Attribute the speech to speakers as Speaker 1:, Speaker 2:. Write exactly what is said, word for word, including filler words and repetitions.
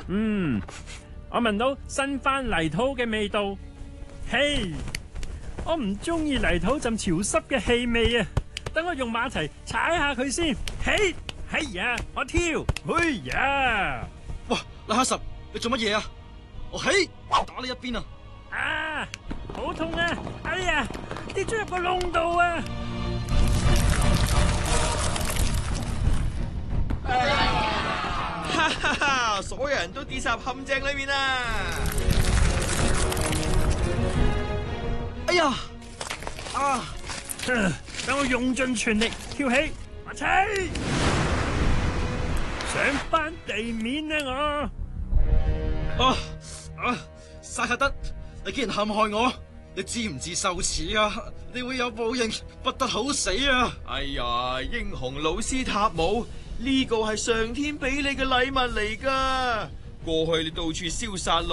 Speaker 1: 嗯，我聞到新翻泥土嘅味道。嘿，我唔中意泥土浸潮濕嘅氣味啊！等我用馬蹄踩下佢先。嘿，哎呀，我跳，哎呀！
Speaker 2: 哇，拉哈什，你做乜嘢啊？我嘿，打你一邊啊！
Speaker 1: 啊，好痛啊！哎呀，跌咗入個窿度啊！
Speaker 3: 哈哈哈！所有人都跌入陷阱裏面啦！
Speaker 2: 哎呀，啊！
Speaker 1: 等我用盡全力跳起，馬蹄上翻地面啊！我
Speaker 2: 啊啊！薩克德，你竟然陷害我，你知唔知羞恥啊？你會有報應，不得好死啊！
Speaker 3: 哎呀，英雄老斯塔姆，呢個係上天俾你嘅禮物嚟噶。過去你到處燒殺